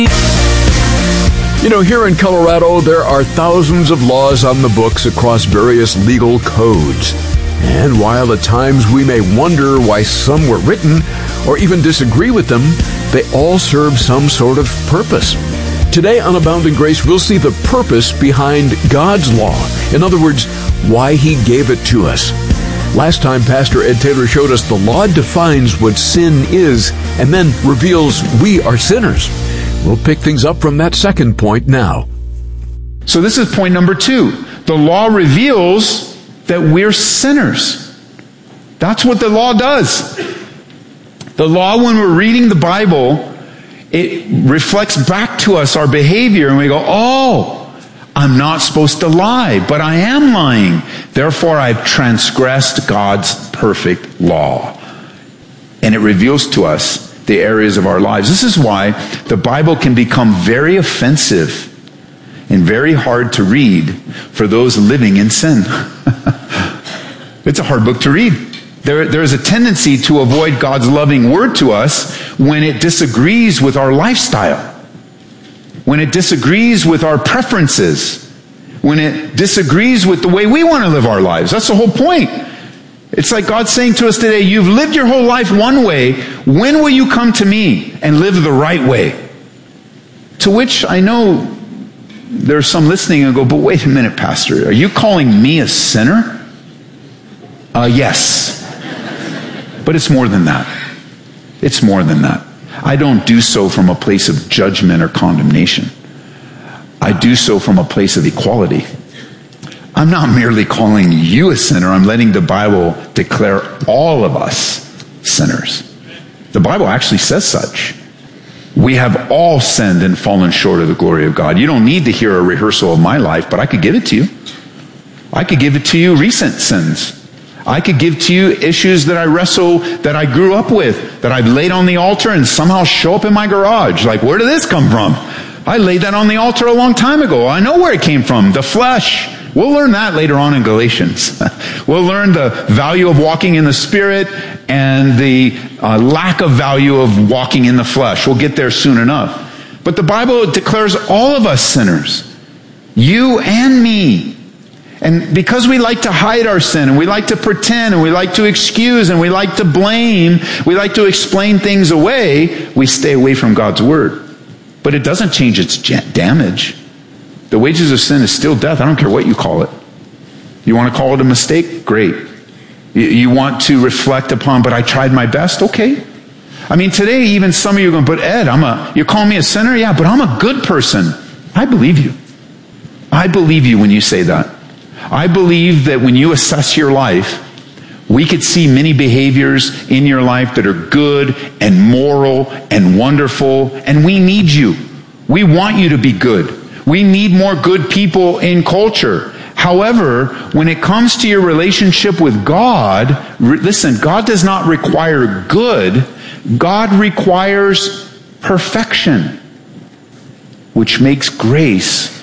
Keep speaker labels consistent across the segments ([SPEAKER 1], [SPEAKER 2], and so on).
[SPEAKER 1] You know, here in Colorado, there are thousands of laws on the books across various legal codes. And while at times we may wonder why some were written, or even disagree with them, they all serve some sort of purpose. Today on Abounding Grace, we'll see the purpose behind God's law. In other words, why He gave it to us. Last time, Pastor Ed Taylor showed us the law defines what sin is and then reveals we are sinners. We'll pick things up from that second point now.
[SPEAKER 2] So this is point number 2. The law reveals that we're sinners. That's what the law does. The law, when we're reading the Bible, it reflects back to us our behavior, and we go, oh, I'm not supposed to lie, but I am lying. Therefore, I've transgressed God's perfect law. And it reveals to us the areas of our lives. This is why the Bible can become very offensive and very hard to read for those living in sin. It's a hard book to read. There is a tendency to avoid God's loving word to us when it disagrees with our lifestyle, when it disagrees with our preferences, when it disagrees with the way we want to live our lives. That's the whole point. It's like God saying to us today, you've lived your whole life one way. When will you come to me and live the right way? To which I know there's some listening and go, but wait a minute, Pastor. Are you calling me a sinner? Yes. But it's more than that. It's more than that. I don't do so from a place of judgment or condemnation. I do so from a place of equality. I'm not merely calling you a sinner. I'm letting the Bible declare all of us sinners. The Bible actually says such. We have all sinned and fallen short of the glory of God. You don't need to hear a rehearsal of my life, but I could give it to you. I could give it to you recent sins. I could give to you issues that I wrestle, that I grew up with, that I've laid on the altar and somehow show up in my garage. Like, where did this come from? I laid that on the altar a long time ago. I know where it came from. The flesh. We'll learn that later on in Galatians. We'll learn the value of walking in the Spirit and the lack of value of walking in the flesh. We'll get there soon enough. But the Bible declares all of us sinners. You and me. And because we like to hide our sin, and we like to pretend, and we like to excuse, and we like to blame, we like to explain things away, we stay away from God's Word. But it doesn't change its damage. The wages of sin is still death. I don't care what you call it. You want to call it a mistake? Great. You want to reflect upon, but I tried my best? Okay. I mean, today even some of you are going, but Ed, you're calling me a sinner? Yeah, but I'm a good person. I believe you. I believe you when you say that. I believe that when you assess your life, we could see many behaviors in your life that are good and moral and wonderful, and we need you. We want you to be good. We need more good people in culture. However, when it comes to your relationship with God, listen, God does not require good. God requires perfection, which makes grace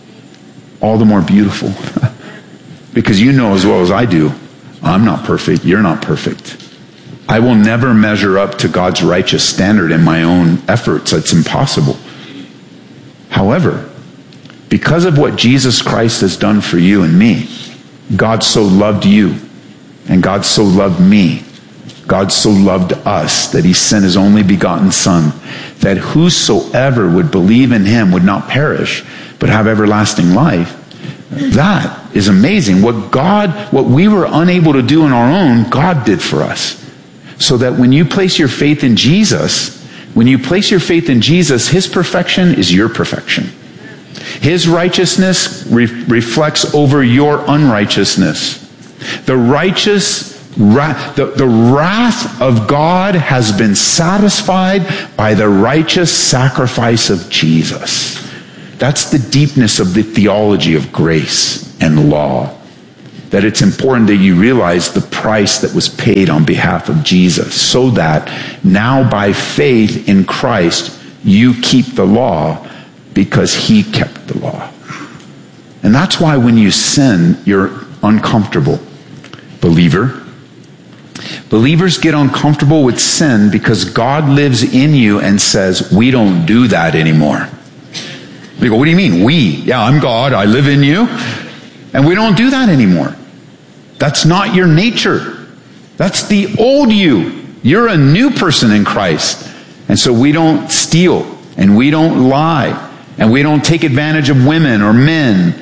[SPEAKER 2] all the more beautiful. Because you know as well as I do, I'm not perfect. You're not perfect. I will never measure up to God's righteous standard in my own efforts. It's impossible. However, because of what Jesus Christ has done for you and me, God so loved you, and God so loved me, God so loved us, that He sent His only begotten Son, that whosoever would believe in Him would not perish, but have everlasting life. That is amazing. What we were unable to do on our own, God did for us. So that when you place your faith in Jesus, His perfection is your perfection. His righteousness reflects over your unrighteousness. The wrath of God has been satisfied by the righteous sacrifice of Jesus. That's the deepness of the theology of grace and law. That it's important that you realize the price that was paid on behalf of Jesus, so that now by faith in Christ, you keep the law because He kept the law. And that's why when you sin, you're uncomfortable. Believer, Believers get uncomfortable with sin because God lives in you and says, we don't do that anymore. You go, what do you mean? We? Yeah, I'm God. I live in you. And we don't do that anymore. That's not your nature. That's the old you. You're a new person in Christ. And so we don't steal, and we don't lie, and we don't take advantage of women or men.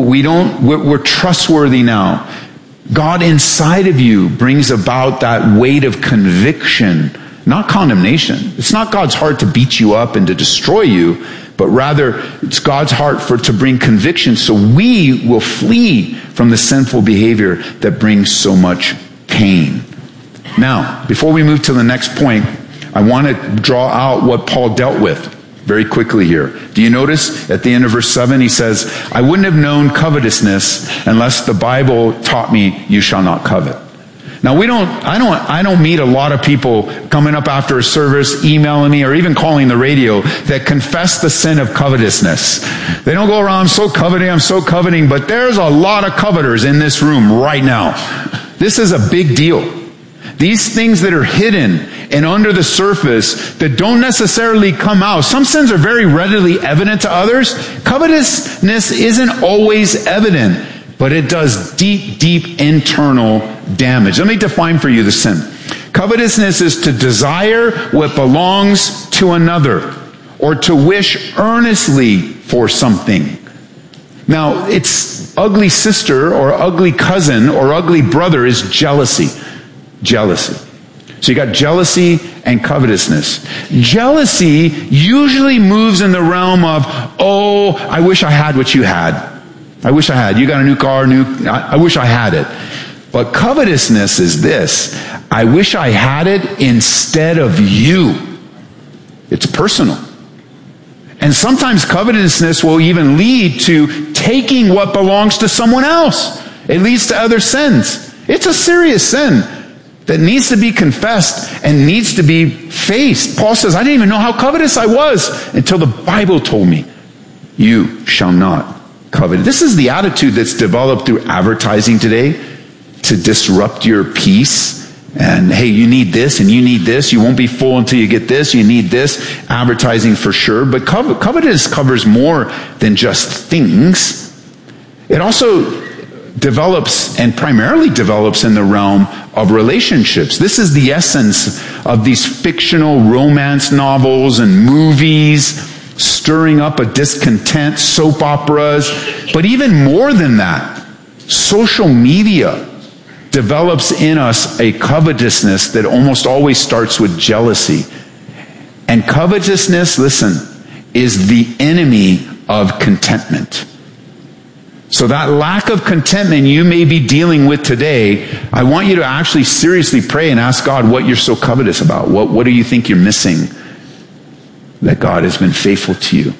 [SPEAKER 2] We're trustworthy now. God inside of you brings about that weight of conviction, not condemnation. It's not God's heart to beat you up and to destroy you, but rather it's God's heart to bring conviction so we will flee from the sinful behavior that brings so much pain. Now, before we move to the next point, I want to draw out what Paul dealt with very quickly here. Do you notice at the end of verse 7, he says, I wouldn't have known covetousness unless the Bible taught me you shall not covet. Now I don't meet a lot of people coming up after a service, emailing me, or even calling the radio that confess the sin of covetousness. They don't go around, I'm so coveting, but there's a lot of coveters in this room right now. This is a big deal. These things that are hidden and under the surface that don't necessarily come out. Some sins are very readily evident to others. Covetousness isn't always evident, but it does deep, deep internal damage. Let me define for you the sin. Covetousness is to desire what belongs to another, or to wish earnestly for something. Now, its ugly sister or ugly cousin or ugly brother is jealousy. Jealousy. So you got jealousy and covetousness. Jealousy usually moves in the realm of, oh, I wish I had what you had. I wish I had. You got a new car, I wish I had it. But covetousness is this. I wish I had it instead of you. It's personal. And sometimes covetousness will even lead to taking what belongs to someone else. It leads to other sins. It's a serious sin that needs to be confessed and needs to be faced. Paul says, I didn't even know how covetous I was until the Bible told me, you shall not covet. This is the attitude that's developed through advertising today to disrupt your peace. And hey, you need this and you need this. You won't be full until you get this. You need this. Advertising for sure. But covetous covers more than just things. It also develops, and primarily develops, in the realm of relationships. This is the essence of these fictional romance novels and movies, stirring up a discontent, soap operas. But even more than that, social media develops in us a covetousness that almost always starts with jealousy. And covetousness, listen, is the enemy of contentment. So that lack of contentment you may be dealing with today, I want you to actually seriously pray and ask God what you're so covetous about. What do you think you're missing that God has been faithful to you?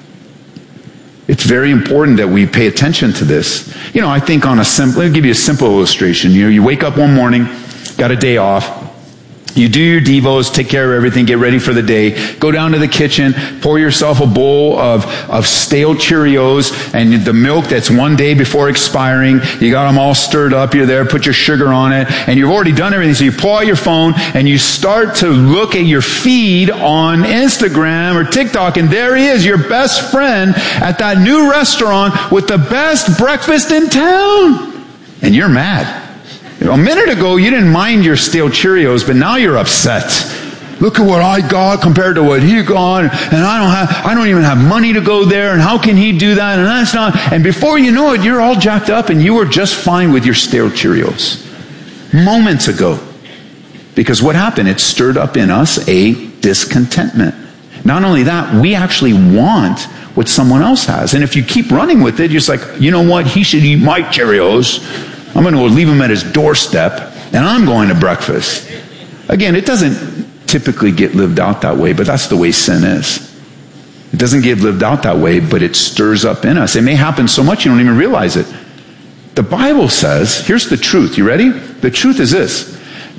[SPEAKER 2] It's very important that we pay attention to this. I think let me give you a simple illustration. You wake up one morning, got a day off, you do your devos, take care of everything, get ready for the day, go down to the kitchen, pour yourself a bowl of stale Cheerios and the milk that's one day before expiring. You got them all stirred up, you're there, put your sugar on it, and you've already done everything. So you pull out your phone and you start to look at your feed on Instagram or TikTok, and there he is, your best friend at that new restaurant with the best breakfast in town. And you're mad. A minute ago, you didn't mind your stale Cheerios, but now you're upset. Look at what I got compared to what he got, and I don't even have money to go there, and how can he do that, and that's not, and before you know it, you're all jacked up, and you were just fine with your stale Cheerios moments ago. Because what happened? It stirred up in us a discontentment. Not only that, we actually want what someone else has, and if you keep running with it, you're just like, you know what, he should eat my Cheerios. I'm going to leave him at his doorstep, and I'm going to breakfast. Again, it doesn't typically get lived out that way, but that's the way sin is. It doesn't get lived out that way, but it stirs up in us. It may happen so much you don't even realize it. The Bible says, here's the truth. You ready? The truth is this.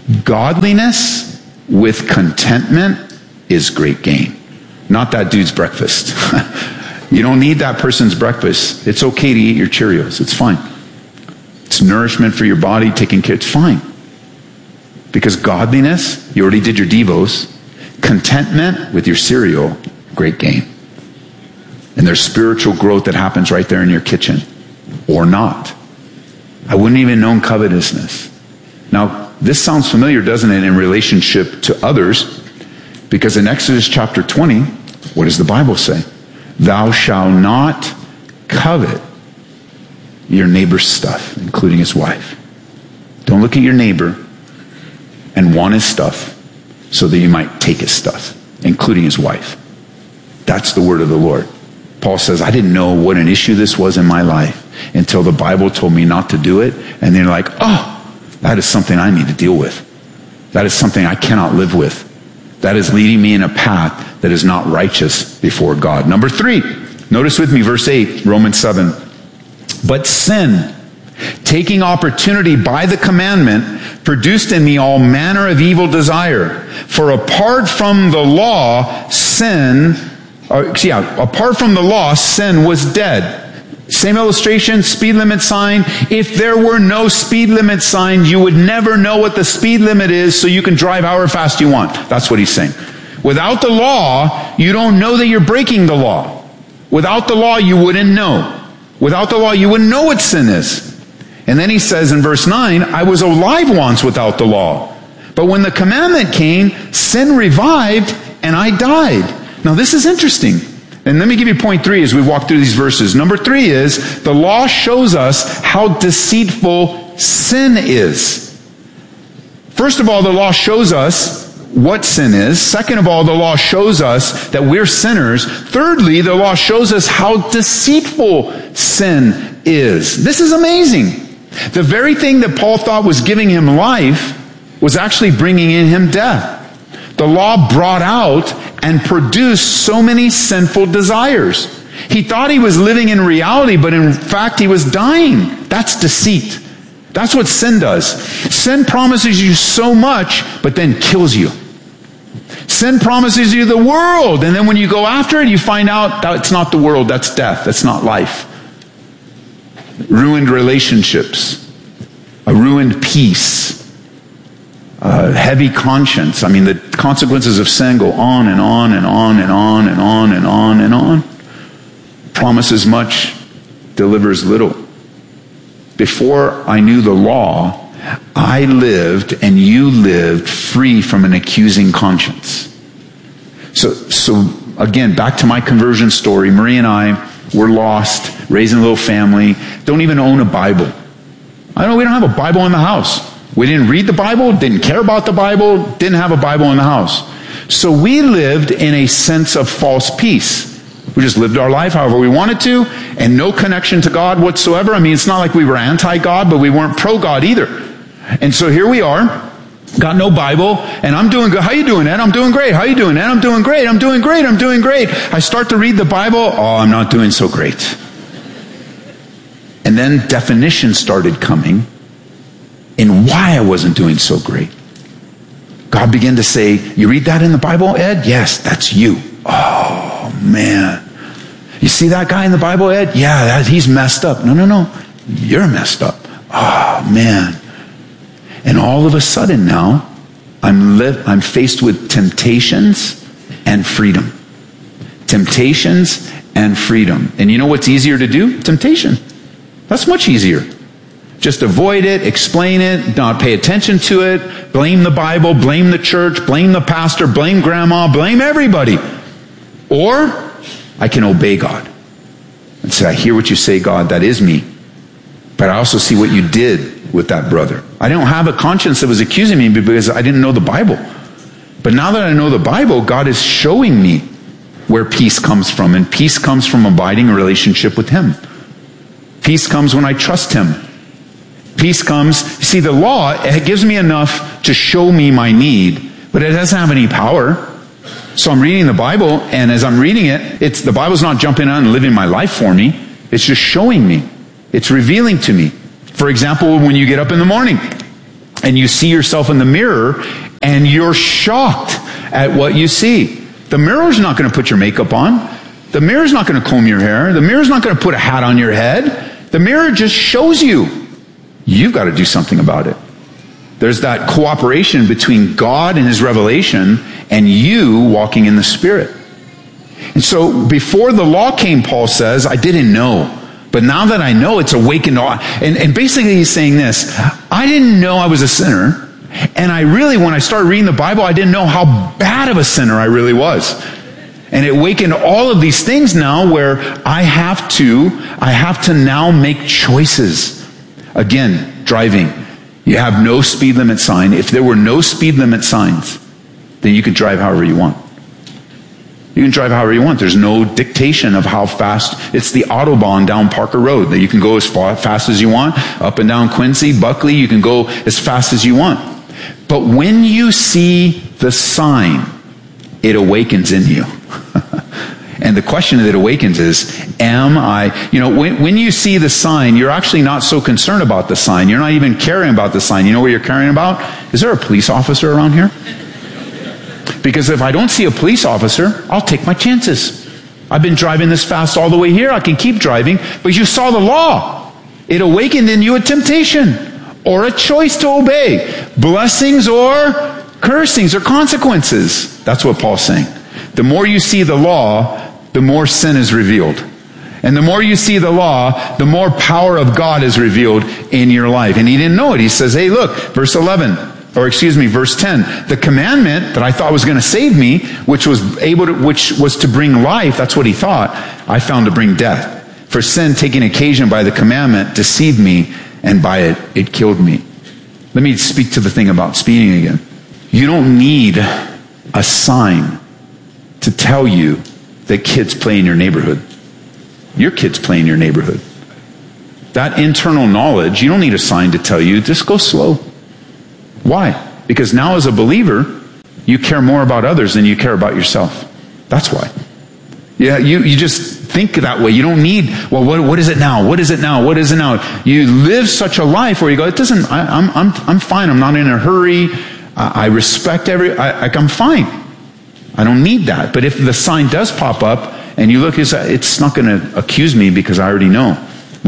[SPEAKER 2] Godliness with contentment is great gain. Not that dude's breakfast. You don't need that person's breakfast. It's okay to eat your Cheerios. It's fine. It's nourishment for your body, taking care. It's fine. Because godliness, you already did your devos. Contentment with your cereal, great gain. And there's spiritual growth that happens right there in your kitchen. Or not. I wouldn't even known covetousness. Now, this sounds familiar, doesn't it, in relationship to others? Because in Exodus chapter 20, what does the Bible say? Thou shalt not covet your neighbor's stuff, including his wife. Don't look at your neighbor and want his stuff so that you might take his stuff, including his wife. That's the word of the Lord. Paul says, I didn't know what an issue this was in my life until the Bible told me not to do it. And then you're like, oh, that is something I need to deal with. That is something I cannot live with. That is leading me in a path that is not righteous before God. Number 3, notice with me verse 8, Romans 7. But sin, taking opportunity by the commandment, produced in me all manner of evil desire. For apart from the law, sin was dead. Same illustration, speed limit sign. If there were no speed limit sign, you would never know what the speed limit is, so you can drive however fast you want. That's what he's saying. Without the law, you don't know that you're breaking the law. Without the law, you wouldn't know. Without the law, you wouldn't know what sin is. And then he says in verse 9, I was alive once without the law. But when the commandment came, sin revived and I died. Now this is interesting. And let me give you point 3 as we walk through these verses. Number 3 is, the law shows us how deceitful sin is. First of all, the law shows us what sin is. Second of all, the law shows us that we're sinners. Thirdly, the law shows us how deceitful sin is. This is amazing. The very thing that Paul thought was giving him life was actually bringing in him death. The law brought out and produced so many sinful desires. He thought he was living in reality, but in fact he was dying. That's deceit. That's what sin does. Sin promises you so much, but then kills you. Sin promises you the world, and then when you go after it, you find out that it's not the world, that's death, that's not life. Ruined relationships, a ruined peace, a heavy conscience. I mean, the consequences of sin go on and on and on and on and on and on and on. Promises much, delivers little. Before I knew the law, I lived and you lived free from an accusing conscience. So again, back to my conversion story. Marie and I were lost, raising a little family, don't even own a Bible. We don't have a Bible in the house. We didn't read the Bible, didn't care about the Bible, didn't have a Bible in the house. So we lived in a sense of false peace. We just lived our life however we wanted to, and no connection to God whatsoever. I mean, it's not like we were anti-God, but we weren't pro-God either. And so here we are, got no Bible, and I'm doing good. How you doing, Ed? I'm doing great. How you doing, Ed? I'm doing great. I'm doing great. I'm doing great. I start to read the Bible. Oh, I'm not doing so great. And then definitions started coming in why I wasn't doing so great. God began to say, you read that in the Bible, Ed? Yes, that's you. Oh, man. You see that guy in the Bible, Ed? Yeah, he's messed up. No. You're messed up. Oh, man. And all of a sudden now, I'm faced with temptations and freedom. Temptations and freedom. And you know what's easier to do? Temptation. That's much easier. Just avoid it, explain it, not pay attention to it, blame the Bible, blame the church, blame the pastor, blame grandma, blame everybody. Or I can obey God and say, I hear what you say, God, that is me. But I also see what you did with that brother. I don't have a conscience that was accusing me because I didn't know the Bible. But now that I know the Bible, God is showing me where peace comes from. And peace comes from abiding a relationship with Him. Peace comes when I trust Him. Peace comes, see, the law, it gives me enough to show me my need, but it doesn't have any power. So I'm reading the Bible, and as I'm reading it, the Bible's not jumping out and living my life for me. It's just showing me. It's revealing to me. For example, when you get up in the morning and you see yourself in the mirror and you're shocked at what you see. The mirror's not going to put your makeup on. The mirror's not going to comb your hair. The mirror's not going to put a hat on your head. The mirror just shows you. You've got to do something about it. There's that cooperation between God and his revelation and you walking in the Spirit. And so before the law came, Paul says, I didn't know. But now that I know, it's awakened. And basically he's saying this, I didn't know I was a sinner. And I really, when I started reading the Bible, I didn't know how bad of a sinner I really was. And it awakened all of these things now where I have to now make choices. Again, driving. You have no speed limit sign. If there were no speed limit signs, then you could drive however you want. You can drive however you want. There's no dictation of how fast. It's the Autobahn down Parker Road that you can go as fast as you want. Up and down Quincy, Buckley, you can go as fast as you want. But when you see the sign, it awakens in you. And the question that awakens is, am I, when you see the sign, you're actually not so concerned about the sign. You're not even caring about the sign. You know what you're caring about? Is there a police officer around here? Because if I don't see a police officer, I'll take my chances. I've been driving this fast all the way here. I can keep driving. But you saw the law. It awakened in you a temptation or a choice to obey. Blessings or cursings or consequences. That's what Paul's saying. The more you see the law, the more sin is revealed. And the more you see the law, the more power of God is revealed in your life. And he didn't know it. He says, hey, look, verse 10. The commandment that I thought was going to save me, which was to bring life, that's what he thought, I found to bring death. For sin, taking occasion by the commandment, deceived me, and by it, it killed me. Let me speak to the thing about speeding again. You don't need a sign to tell you that kids play in your neighborhood. Your kids play in your neighborhood. That internal knowledge, you don't need a sign to tell you, just go slow. Why? Because now as a believer, you care more about others than you care about yourself. That's why. Yeah, you just think that way. You don't need, well, what is it now? What is it now? What is it now? You live such a life where you go, I'm fine. I'm not in a hurry. I respect I'm fine. I don't need that. But if the sign does pop up and you look, it's not going to accuse me because I already know.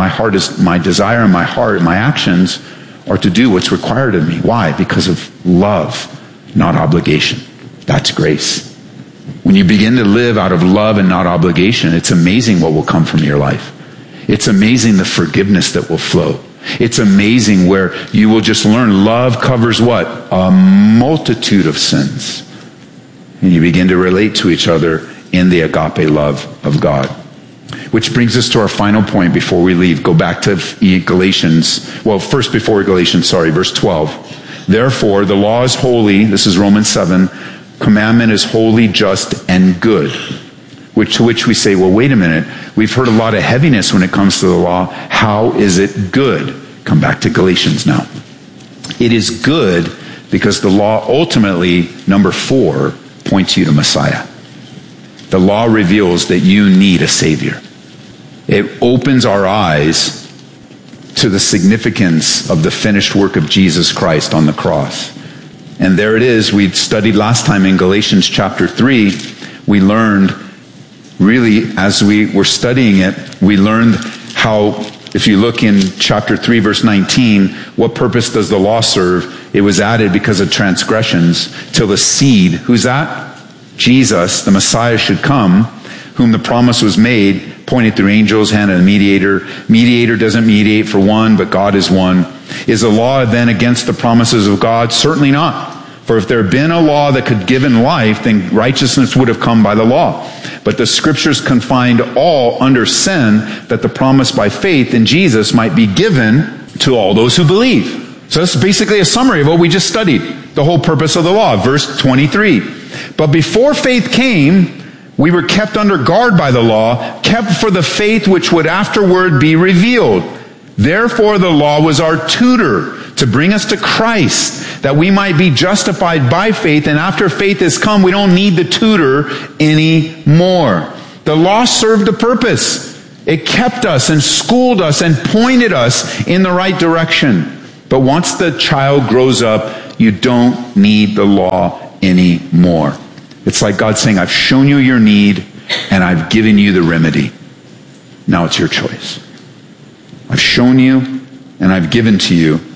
[SPEAKER 2] My desire and my heart, my actions are to do what's required of me. Why? Because of love, not obligation. That's grace. When you begin to live out of love and not obligation, it's amazing what will come from your life. It's amazing the forgiveness that will flow. It's amazing where you will just learn love covers what? A multitude of sins. And you begin to relate to each other in the agape love of God. Which brings us to our final point before we leave. Go back to Galatians. Well, first before Galatians, verse 12. Therefore, the law is holy. This is Romans 7. Commandment is holy, just, and good. To which we say, well, wait a minute. We've heard a lot of heaviness when it comes to the law. How is it good? Come back to Galatians now. It is good because the law ultimately, number 4, points you to Messiah. The law reveals that you need a Savior. It opens our eyes to the significance of the finished work of Jesus Christ on the cross. And there it is. We studied last time in Galatians chapter 3. We learned, really, as we were studying it, we learned how, if you look in chapter 3, verse 19, what purpose does the law serve? It was added because of transgressions till the seed, who's that? Jesus, the Messiah, should come, whom the promise was made, pointed through angels, hand of the mediator. Mediator doesn't mediate for one, but God is one. Is the law then against the promises of God? Certainly not. For if there had been a law that could give in life, then righteousness would have come by the law. But the scriptures confined all under sin, that the promise by faith in Jesus might be given to all those who believe. So that's basically a summary of what we just studied. The whole purpose of the law. Verse 23. But before faith came, we were kept under guard by the law, kept for the faith which would afterward be revealed. Therefore the law was our tutor to bring us to Christ, that we might be justified by faith, and after faith has come, we don't need the tutor anymore. The law served a purpose. It kept us and schooled us and pointed us in the right direction. But once the child grows up, you don't need the law anymore. It's like God saying, I've shown you your need and I've given you the remedy. Now it's your choice. I've shown you and I've given to you,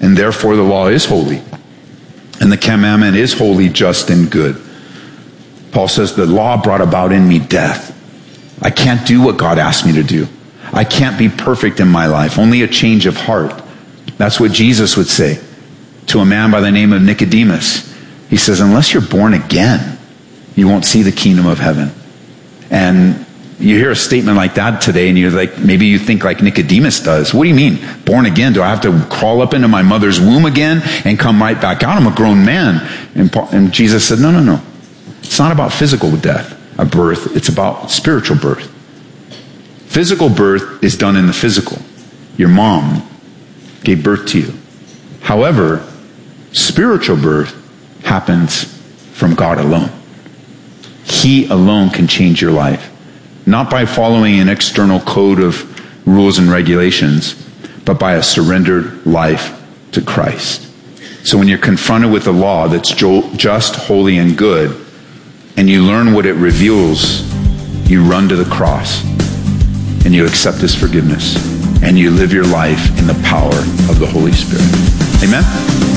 [SPEAKER 2] and therefore the law is holy. And the commandment is holy, just, and good. Paul says the law brought about in me death. I can't do what God asked me to do. I can't be perfect in my life, only a change of heart. That's what Jesus would say to a man by the name of Nicodemus. He says, unless you're born again, you won't see the kingdom of heaven. And you hear a statement like that today, and you're like, maybe you think like Nicodemus does. What do you mean, born again? Do I have to crawl up into my mother's womb again and come right back out? I'm a grown man. And Jesus said, no. It's not about physical death, a birth. It's about spiritual birth. Physical birth is done in the physical. Your mom gave birth to you. However, spiritual birth happens from God alone. He alone can change your life. Not by following an external code of rules and regulations, but by a surrendered life to Christ. So when you're confronted with a law that's just, holy, and good, and you learn what it reveals, you run to the cross, and you accept His forgiveness, and you live your life in the power of the Holy Spirit. Amen?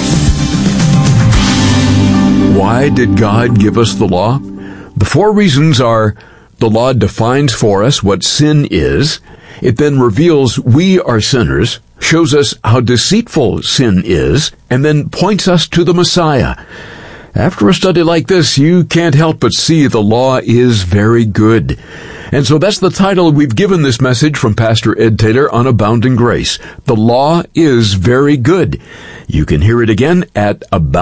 [SPEAKER 1] Why did God give us the law? The 4 reasons are: the law defines for us what sin is. It then reveals we are sinners, shows us how deceitful sin is, and then points us to the Messiah. After a study like this, you can't help but see the law is very good. And so that's the title we've given this message from Pastor Ed Taylor on Abounding Grace. The law is very good. You can hear it again at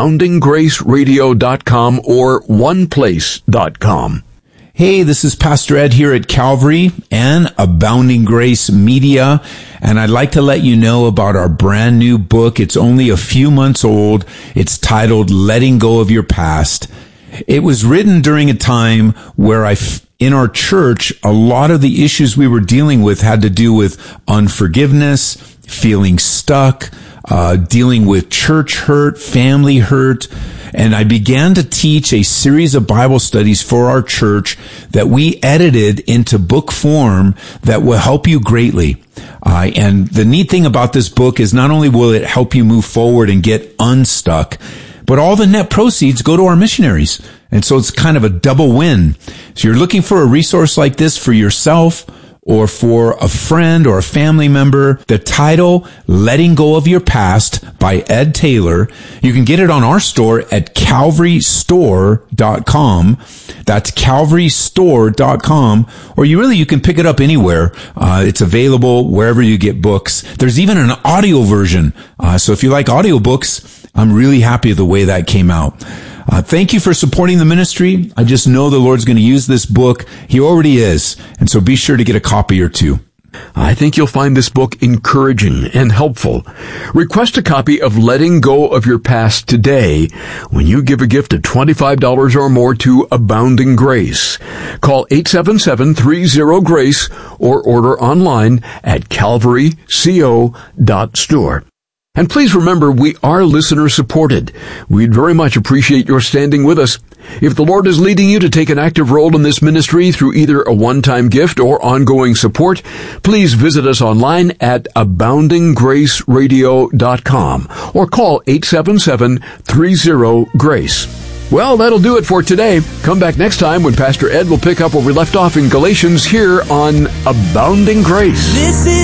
[SPEAKER 1] aboundinggraceradio.com or oneplace.com.
[SPEAKER 3] Hey, this is Pastor Ed here at Calvary and Abounding Grace Media, and I'd like to let you know about our brand new book. It's only a few months old. It's titled Letting Go of Your Past. It was written during a time where in our church, a lot of the issues we were dealing with had to do with unforgiveness, feeling stuck, dealing with church hurt, family hurt. And I began to teach a series of Bible studies for our church that we edited into book form that will help you greatly. And the neat thing about this book is not only will it help you move forward and get unstuck, but all the net proceeds go to our missionaries. And so it's kind of a double win. So you're looking for a resource like this for yourself or for a friend or a family member. The title, Letting Go of Your Past by Ed Taylor. You can get it on our store at calvarystore.com. That's calvarystore.com. Or you can pick it up anywhere. It's available wherever you get books. There's even an audio version. So if you like audiobooks, I'm really happy the way that came out. Thank you for supporting the ministry. I just know the Lord's going to use this book. He already is. And so be sure to get a copy or two.
[SPEAKER 1] I think you'll find this book encouraging and helpful. Request a copy of Letting Go of Your Past today when you give a gift of $25 or more to Abounding Grace. Call 877-30-GRACE or order online at calvaryco.store. And please remember, we are listener-supported. We'd very much appreciate your standing with us. If the Lord is leading you to take an active role in this ministry through either a one-time gift or ongoing support, please visit us online at aboundinggraceradio.com or call 877-30-GRACE. Well, that'll do it for today. Come back next time when Pastor Ed will pick up where we left off in Galatians here on Abounding Grace.